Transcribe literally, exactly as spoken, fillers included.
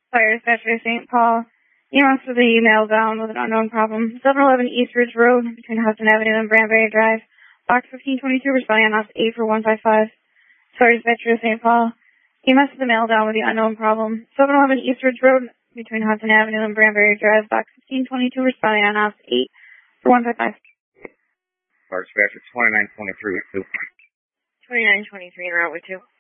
Fire dispatcher Saint Paul. You must have the email down with an unknown problem. seven eleven East Ridge Road between Hudson Avenue and Branbury Drive. Box fifteen twenty-two responding on eight for one five five. Fire dispatcher Saint Paul. You must have the mail down with the unknown problem. seven eleven East Ridge Road between Hudson Avenue and Branbury Drive. Box fifteen twenty-two responding on off eight for one five five. Fire dispatcher twenty-nine twenty-three with two. twenty-nine twenty-three en route with two.